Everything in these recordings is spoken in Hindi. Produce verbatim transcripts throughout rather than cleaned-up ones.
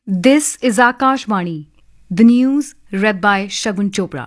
This is Akashvani, the news read by Shagun Chopra.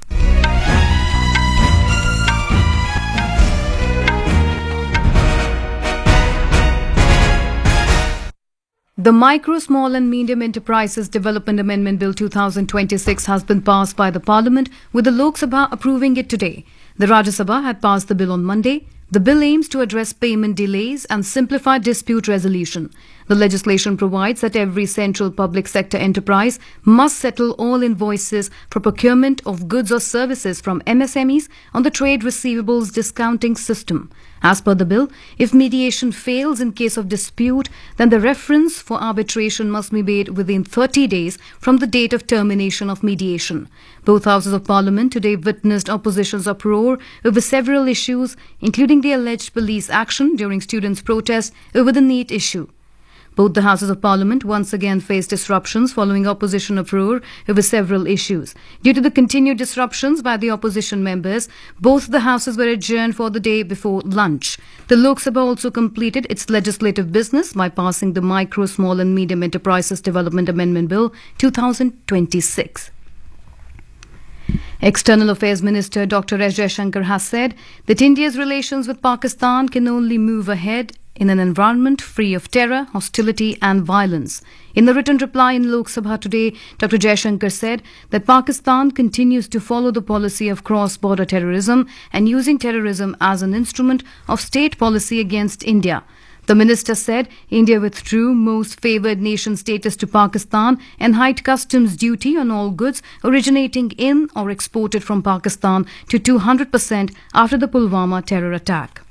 The Micro, Small and Medium Enterprises Development Amendment Bill two thousand twenty-six has been passed by the Parliament, with the Lok Sabha approving it today. The Rajya Sabha had passed the bill on Monday. The bill aims to address payment delays and simplify dispute resolution. The legislation provides that every central public sector enterprise must settle all invoices for procurement of goods or services from M S M Es on the Trade Receivables Discounting System. As per the bill, if mediation fails in case of dispute, then the reference for arbitration must be made within thirty days from the date of termination of mediation. Both houses of Parliament today witnessed opposition's uproar over several issues, including the alleged police action during students' protests over the NEET issue. Both the Houses of Parliament once again faced disruptions following opposition uproar over several issues. Due to the continued disruptions by the opposition members, both the houses were adjourned for the day before lunch. The Lok Sabha also completed its legislative business by passing the Micro, Small and Medium Enterprises Development Amendment Bill two thousand twenty-six. External Affairs Minister Doctor S. Jaishankar has said that India's relations with Pakistan can only move ahead in an environment free of terror, hostility and violence. In the written reply in Lok Sabha today, Doctor Jaishankar said that Pakistan continues to follow the policy of cross-border terrorism and using terrorism as an instrument of state policy against India. The minister said India withdrew most favoured nation status to Pakistan and hiked customs duty on all goods originating in or exported from Pakistan to two hundred percent after the Pulwama terror attack.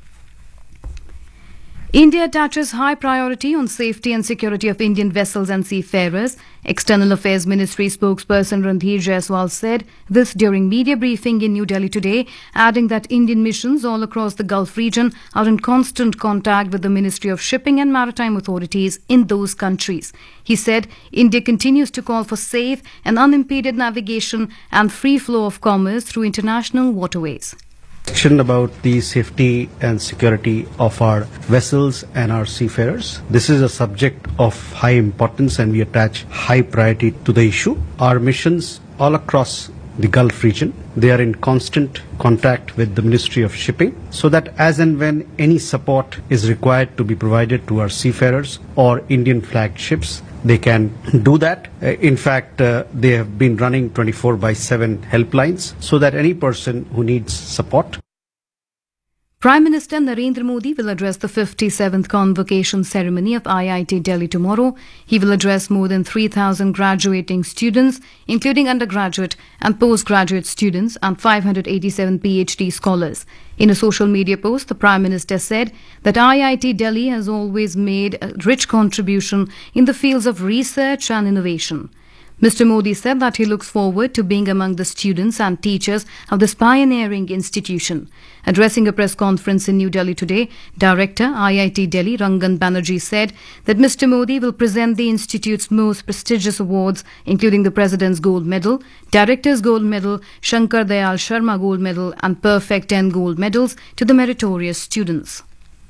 India attaches high priority on safety and security of Indian vessels and seafarers. External Affairs Ministry spokesperson Randhir Jaiswal said this during media briefing in New Delhi today, adding that Indian missions all across the Gulf region are in constant contact with the Ministry of Shipping and Maritime authorities in those countries. He said India continues to call for safe and unimpeded navigation and free flow of commerce through international waterways. About the safety and security of our vessels and our seafarers. This is a subject of high importance and we attach high priority to the issue. Our missions all across the Gulf region, they are in constant contact with the Ministry of Shipping so that as and when any support is required to be provided to our seafarers or Indian flagged ships, they can do that. Uh, in fact, uh, they have been running twenty-four by seven helplines so that any person who needs support. Prime Minister Narendra Modi will address the fifty-seventh convocation ceremony of I I T Delhi tomorrow. He will address more than three thousand graduating students, including undergraduate and postgraduate students, and five hundred eighty-seven PhD scholars. In a social media post, the Prime Minister said that I I T Delhi has always made a rich contribution in the fields of research and innovation. Mister Modi said that he looks forward to being among the students and teachers of this pioneering institution. Addressing a press conference in New Delhi today, Director I I T Delhi Rangan Banerjee said that Mister Modi will present the institute's most prestigious awards, including the President's Gold Medal, Director's Gold Medal, Shankar Dayal Sharma Gold Medal and Perfect ten Gold Medals to the meritorious students.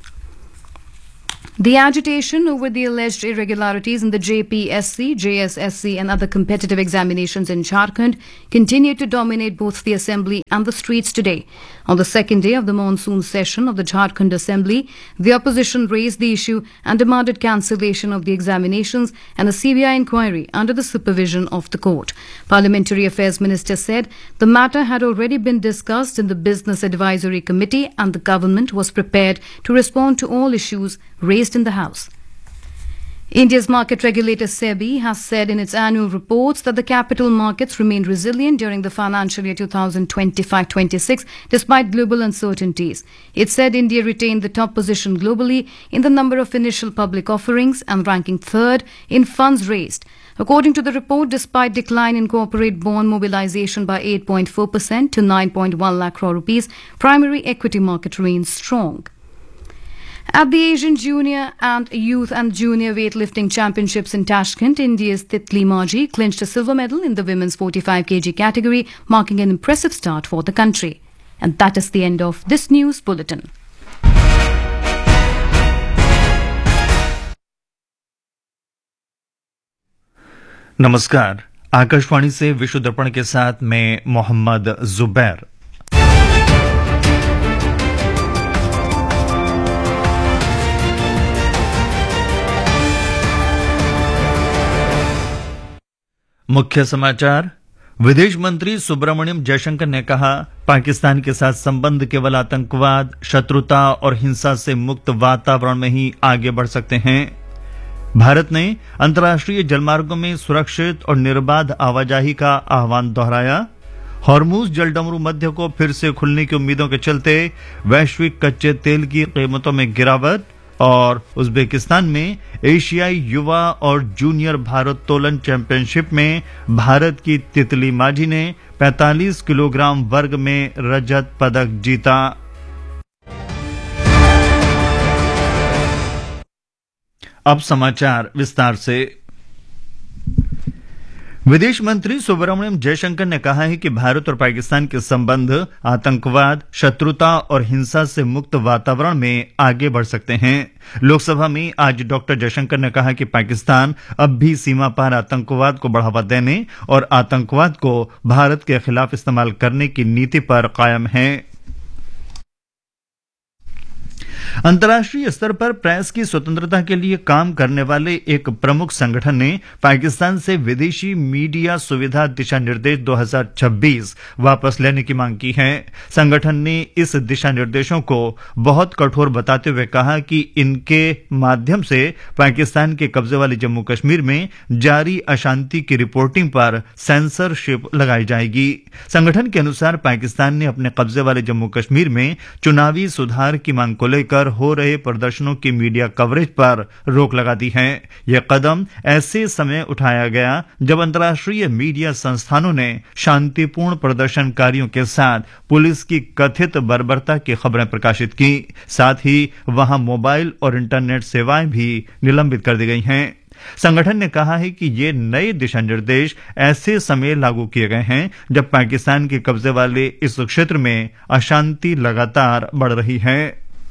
The agitation over the alleged irregularities in the J P S C, J S S C and other competitive examinations in Jharkhand continued to dominate both the Assembly and the streets today. On the second day of the monsoon session of the Jharkhand Assembly, the opposition raised the issue and demanded cancellation of the examinations and a C B I inquiry under the supervision of the court. Parliamentary Affairs Minister said the matter had already been discussed in the Business Advisory Committee and the government was prepared to respond to all issues raised in the House. India's market regulator SEBI has said in its annual reports that the capital markets remained resilient during the financial year two thousand twenty-five twenty-six despite global uncertainties. It said India retained the top position globally in the number of initial public offerings and ranking third in funds raised. According to the report, despite decline in corporate bond mobilization by eight point four percent to nine point one lakh crore rupees, primary equity market remains strong. At the Asian Junior and Youth and Junior Weightlifting Championships in Tashkent, India's Titli Maji clinched a silver medal in the women's forty-five kilogram category, marking an impressive start for the country. And that is the end of this news bulletin. नमस्कार, आकाशवाणी से विश्व दर्पण के साथ मैं मोहम्मद जुबैर। मुख्य समाचार। विदेश मंत्री सुब्रमण्यम जयशंकर ने कहा, पाकिस्तान के साथ संबंध केवल आतंकवाद, शत्रुता और हिंसा से मुक्त वातावरण में ही आगे बढ़ सकते हैं। भारत ने अंतर्राष्ट्रीय जलमार्गों में सुरक्षित और निर्बाध आवाजाही का आह्वान दोहराया। हॉर्मुज जलडमरू मध्य को फिर से खुलने की उम्मीदों के चलते वैश्विक कच्चे तेल की कीमतों में गिरावट। और उज्बेकिस्तान में एशियाई युवा और जूनियर भारोत्तोलन चैंपियनशिप में भारत की तितली माझी ने पैंतालीस किलोग्राम वर्ग में रजत पदक जीता। अब समाचार विस्तार से। विदेश मंत्री सुब्रमण्यम जयशंकर ने कहा है कि भारत और पाकिस्तान के संबंध आतंकवाद, शत्रुता और हिंसा से मुक्त वातावरण में आगे बढ़ सकते हैं। लोकसभा में आज डॉक्टर जयशंकर ने कहा कि पाकिस्तान अब भी सीमा पार आतंकवाद को बढ़ावा देने और आतंकवाद को भारत के खिलाफ इस्तेमाल करने की नीति पर कायम है। अंतर्राष्ट्रीय स्तर पर प्रेस की स्वतंत्रता के लिए काम करने वाले एक प्रमुख संगठन ने पाकिस्तान से विदेशी मीडिया सुविधा दिशा निर्देश दो हज़ार छब्बीस वापस लेने की मांग की है। संगठन ने इस दिशा निर्देशों को बहुत कठोर बताते हुए कहा कि इनके माध्यम से पाकिस्तान के कब्जे वाले जम्मू कश्मीर में जारी अशांति की रिपोर्टिंग पर सेंसरशिप लगाई जाएगी। संगठन के अनुसार पाकिस्तान ने अपने कब्जे वाले जम्मू कश्मीर में चुनावी सुधार की मांग को लेकर हो रहे प्रदर्शनों की मीडिया कवरेज पर रोक लगा दी है। यह कदम ऐसे समय उठाया गया जब अंतर्राष्ट्रीय मीडिया संस्थानों ने शांतिपूर्ण प्रदर्शनकारियों के साथ पुलिस की कथित बर्बरता की खबरें प्रकाशित की। साथ ही वहां मोबाइल और इंटरनेट सेवाएं भी निलंबित कर दी गई हैं। संगठन ने कहा है कि ये नए दिशा निर्देश ऐसे समय लागू किए गए हैं जब पाकिस्तान के कब्जे वाले इस क्षेत्र में अशांति लगातार बढ़ रही है।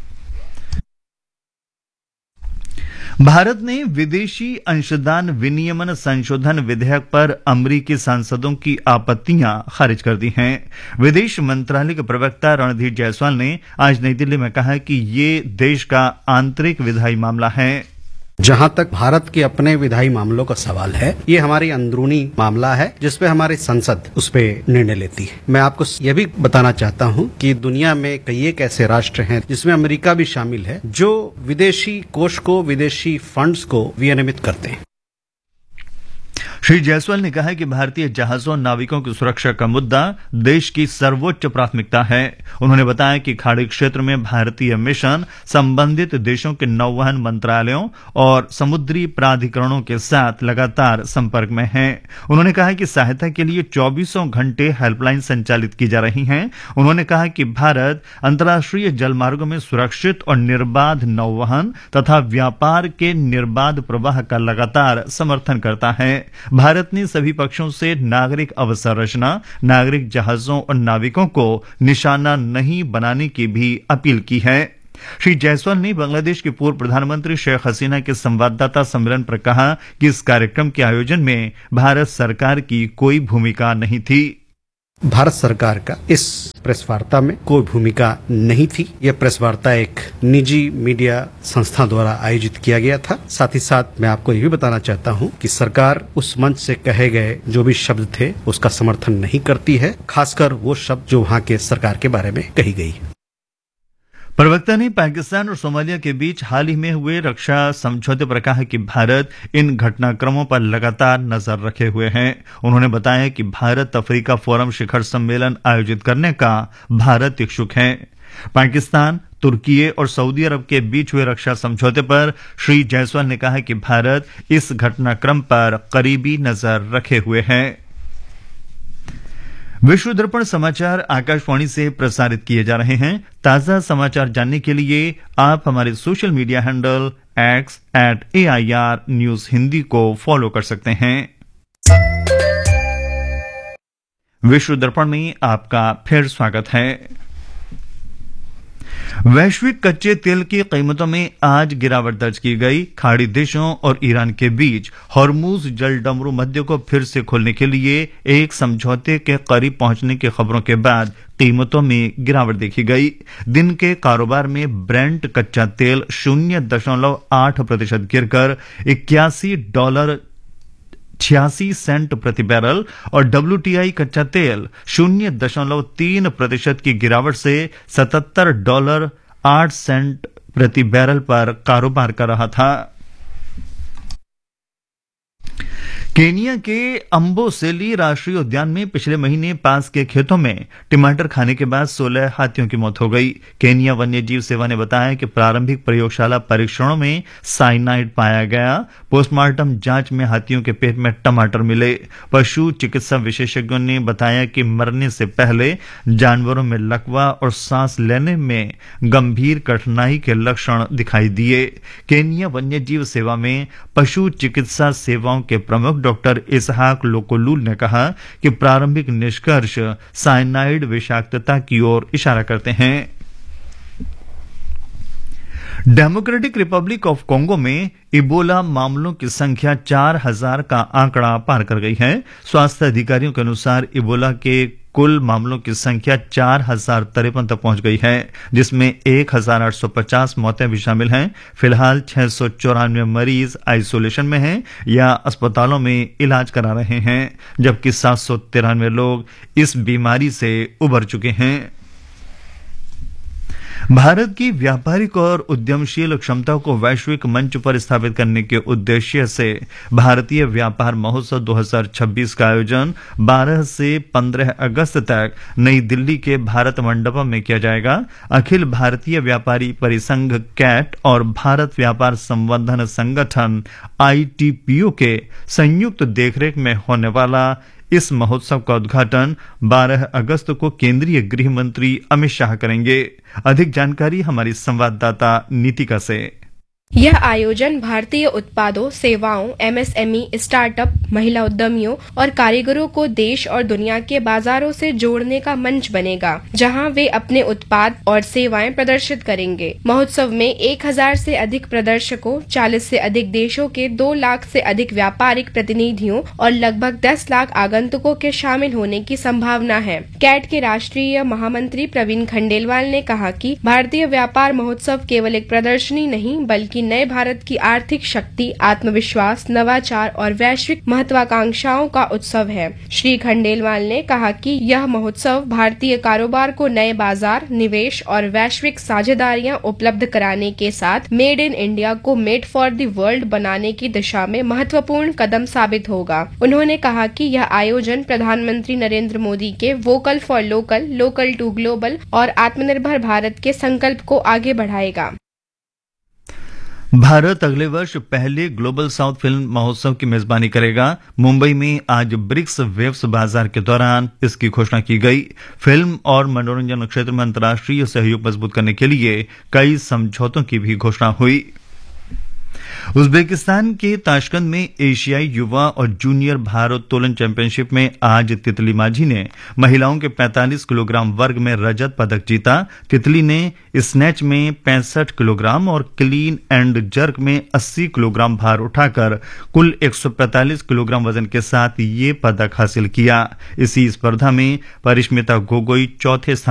भारत ने विदेशी अंशदान विनियमन संशोधन विधेयक पर अमरीकी सांसदों की आपत्तियां खारिज कर दी हैं। विदेश मंत्रालय के प्रवक्ता रणधीर जायसवाल ने आज नई दिल्ली में कहा कि ये देश का आंतरिक विधायी मामला है। जहां तक भारत के अपने विधायी मामलों का सवाल है, ये हमारी अंदरूनी मामला है जिसपे हमारी संसद उस पे निर्णय लेती है। मैं आपको ये भी बताना चाहता हूँ कि दुनिया में कई एक ऐसे राष्ट्र हैं जिसमें अमेरिका भी शामिल है जो विदेशी कोष को, विदेशी फंड्स को विनियमित करते हैं। श्री जायसवाल ने कहा कि भारतीय जहाजों और नाविकों की सुरक्षा का मुद्दा देश की सर्वोच्च प्राथमिकता है। उन्होंने बताया कि खाड़ी क्षेत्र में भारतीय मिशन संबंधित देशों के नौवहन मंत्रालयों और समुद्री प्राधिकरणों के साथ लगातार संपर्क में हैं। उन्होंने कहा कि सहायता के लिए चौबीसों घंटे हेल्पलाइन संचालित की जा रही हैं। उन्होंने कहा कि भारत अंतर्राष्ट्रीय जलमार्गों में सुरक्षित और निर्बाध नौवहन तथा व्यापार के निर्बाध प्रवाह का लगातार समर्थन करता है। भारत ने सभी पक्षों से नागरिक अवसंरचना, नागरिक जहाजों और नाविकों को निशाना नहीं बनाने की भी अपील की है। श्री जायसवाल ने बांग्लादेश की पूर्व प्रधानमंत्री शेख हसीना के संवाददाता सम्मेलन पर कहा कि इस कार्यक्रम के आयोजन में भारत सरकार की कोई भूमिका नहीं थी। भारत सरकार का इस प्रेस वार्ता में कोई भूमिका नहीं थी। यह प्रेस वार्ता एक निजी मीडिया संस्था द्वारा आयोजित किया गया था। साथ ही साथ मैं आपको ये भी बताना चाहता हूँ कि सरकार उस मंच से कहे गए जो भी शब्द थे उसका समर्थन नहीं करती है, खासकर वो शब्द जो वहाँ के सरकार के बारे में कही गई। प्रवक्ता ने पाकिस्तान और सोमालिया के बीच हाल ही में हुए रक्षा समझौते पर कहा कि भारत इन घटनाक्रमों पर लगातार नजर रखे हुए है। उन्होंने बताया कि भारत अफ्रीका फोरम शिखर सम्मेलन आयोजित करने का भारत इच्छुक है। पाकिस्तान, तुर्की और सऊदी अरब के बीच हुए रक्षा समझौते पर श्री जायसवाल ने कहा कि भारत इस घटनाक्रम पर करीबी नजर रखे हुए है। विश्व दर्पण समाचार आकाशवाणी से प्रसारित किए जा रहे हैं। ताजा समाचार जानने के लिए आप हमारे social media handle x eight A I R news Hindi को फॉलो कर सकते हैं। विश्व दर्पण में आपका फिर स्वागत है। वैश्विक कच्चे तेल की कीमतों में आज गिरावट दर्ज की गई। खाड़ी देशों और ईरान के बीच हॉर्मुज जल डमरू मध्य को फिर से खोलने के लिए एक समझौते के करीब पहुंचने की खबरों के बाद कीमतों में गिरावट देखी गई। दिन के कारोबार में ब्रेंट कच्चा तेल शून्य दशमलव आठ प्रतिशत गिरकर इक्यासी डॉलर छियासी सेंट प्रति बैरल और डब्ल्यूटीआई कच्चा तेल शून्य दशमलव तीन प्रतिशत की गिरावट से सतहत्तर डॉलर आठ सेंट प्रति बैरल पर कारोबार कर रहा था। केनिया के अम्बोसेली राष्ट्रीय उद्यान में पिछले महीने पास के खेतों में टमाटर खाने के बाद सोलह हाथियों की मौत हो गई। केनिया वन्य जीव सेवा ने बताया कि प्रारंभिक प्रयोगशाला परीक्षणों में साइनाइड पाया गया। पोस्टमार्टम जांच में हाथियों के पेट में टमाटर मिले। पशु चिकित्सा विशेषज्ञों ने बताया कि मरने से पहले जानवरों में लकवा और सांस लेने में गंभीर कठिनाई के लक्षण दिखाई दिए। केनिया वन्य जीव सेवा में पशु चिकित्सा सेवाओं के प्रमुख डॉक्टर इसहाक लोकोलूल ने कहा कि प्रारंभिक निष्कर्ष साइनाइड विषाक्तता की ओर इशारा करते हैं। डेमोक्रेटिक रिपब्लिक ऑफ कोंगो में इबोला मामलों की संख्या चार हजार का आंकड़ा पार कर गई है। स्वास्थ्य अधिकारियों के अनुसार इबोला के कुल मामलों की संख्या चार हजार तिरपन तक पहुंच गई है, जिसमें एक हजार आठ सौ पचास मौतें भी शामिल हैं। फिलहाल छह सौ चौरानवे मरीज आइसोलेशन में हैं या अस्पतालों में इलाज करा रहे हैं, जबकि सात सौ तिरानवे लोग इस बीमारी से उबर चुके हैं। भारत की व्यापारिक और उद्यमशील क्षमता को वैश्विक मंच पर स्थापित करने के उद्देश्य से भारतीय व्यापार महोत्सव दो हज़ार छब्बीस का आयोजन बारह से पंद्रह अगस्त तक नई दिल्ली के भारत मंडपम में किया जाएगा। अखिल भारतीय व्यापारी परिसंघ कैट और भारत व्यापार संवर्धन संगठन आईटीपीओ के संयुक्त देखरेख में होने वाला इस महोत्सव का उद्घाटन बारह अगस्त को केंद्रीय गृह मंत्री अमित शाह करेंगे। अधिक जानकारी हमारी संवाददाता नीतिका से। यह आयोजन भारतीय उत्पादों, सेवाओं, एमएसएमई, स्टार्टअप, महिला उद्यमियों और कारीगरों को देश और दुनिया के बाजारों से जोड़ने का मंच बनेगा, जहां वे अपने उत्पाद और सेवाएं प्रदर्शित करेंगे। महोत्सव में एक हजार से अधिक प्रदर्शकों, चालीस से अधिक देशों के दो लाख से अधिक व्यापारिक प्रतिनिधियों और लगभग दस लाख आगंतुकों के शामिल होने की संभावना है। कैट के राष्ट्रीय महामंत्री प्रवीण खंडेलवाल ने कहा कि भारतीय व्यापार महोत्सव केवल एक प्रदर्शनी नहीं बल्कि नए भारत की आर्थिक शक्ति, आत्मविश्वास, नवाचार और वैश्विक महत्वाकांक्षाओं का उत्सव है। श्री खंडेलवाल ने कहा कि यह महोत्सव भारतीय कारोबार को नए बाजार, निवेश और वैश्विक साझेदारियां उपलब्ध कराने के साथ मेड इन इंडिया को मेड फॉर द वर्ल्ड बनाने की दिशा में महत्वपूर्ण कदम साबित होगा। उन्होंने कहा कि यह आयोजन प्रधानमंत्री नरेंद्र मोदी के vocal for local, local to global और आत्मनिर्भर भारत के संकल्प को आगे बढ़ाएगा। भारत अगले वर्ष पहले ग्लोबल साउथ फिल्म महोत्सव की मेजबानी करेगा। मुंबई में आज ब्रिक्स वेव्स बाजार के दौरान इसकी घोषणा की गई। फिल्म और मनोरंजन क्षेत्र में अंतर्राष्ट्रीय सहयोग मजबूत करने के लिए कई समझौतों की भी घोषणा हुई। उज्बेकिस्तान के ताशकंद में एशियाई युवा और जूनियर भारोत्तोलन चैंपियनशिप में आज तितली माझी ने महिलाओं के पैंतालीस किलोग्राम वर्ग में रजत पदक जीता। तितली ने स्नैच में पैंसठ किलोग्राम और क्लीन एंड जर्क में अस्सी किलोग्राम भार उठाकर कुल एक सौ पैंतालीस किलोग्राम वजन के साथ ये पदक हासिल किया। इसी स्पर्धा में परिष्मिता गोगोई चौथे स्थान